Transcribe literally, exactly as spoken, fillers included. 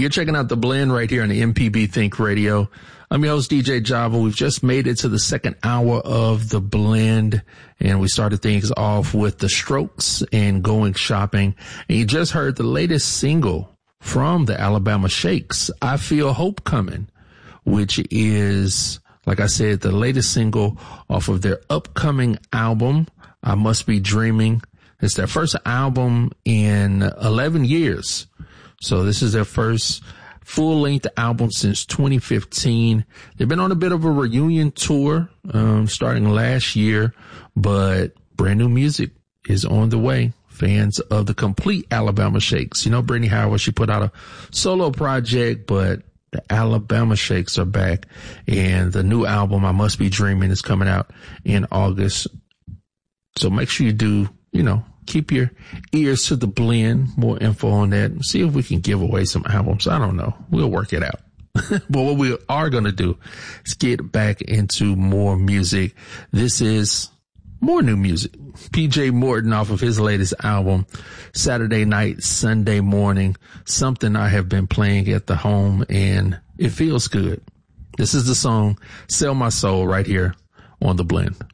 You're checking out The Blend right here on the M P B Think Radio. I'm your host, D J Java. We've just made it to the second hour of The Blend, and we started things off with The Strokes and Going Shopping. And you just heard the latest single from the Alabama Shakes, I Feel Hope Coming, which is, like I said, the latest single off of their upcoming album, I Must Be Dreaming. It's their first album in eleven years. So this is their first full-length album since twenty fifteen. They've been on a bit of a reunion tour, um, starting last year, but brand new music is on the way. Fans of the complete Alabama Shakes. You know, Brittany Howard, she put out a solo project, but the Alabama Shakes are back, and the new album, I Must Be Dreaming, is coming out in August. So make sure you do, you know, keep your ears to The Blend. More info on that. See if we can give away some albums. I don't know. We'll work it out. But what we are going to do is get back into more music. This is more new music. P J Morton off of his latest album, Saturday Night, Sunday Morning. Something I have been playing at the home, and it feels good. This is the song Sell My Soul right here on The Blend.